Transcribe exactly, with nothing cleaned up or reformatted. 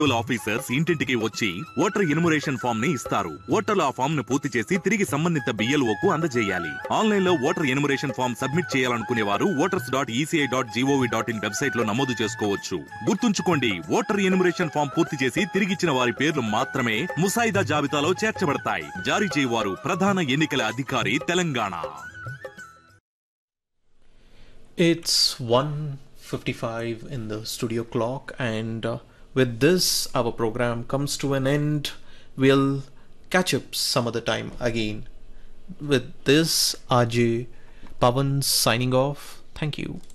Officers ఇంటింటికి వచ్చి voter enumeration form ని ఇస్తారు. ఓటర్లు ఆ ఫామ్ ను పూర్తి చేసి తిరిగి సంబంధిత బిఎల్ఓకు అందజేయాలి. ఆన్లైన్ లో ఓటర్ ఎన్యుమరేషన్ ఫామ్ సబ్మిట్ చేయాలనుకునే వారు voters dot ECI dot GOV dot in website లో నమోదు చేసుకోవచ్చు. గుర్తుంచుకోండి, ఓటర్ ఎన్యుమరేషన్ ఫామ్ పూర్తి చేసి తిరిగిచ్చిన వారి పేర్లు మాత్రమే ముసాయిదా జాబితాలో చేర్చబడతాయి. జారీ చేయవారు ప్రధాన ఎన్నికల అధికారి, Telangana. It's one fifty-five in the studio clock, and uh, with this, our program comes to an end. We'll catch up some other time again. With this, R J Pavan signing off. Thank you.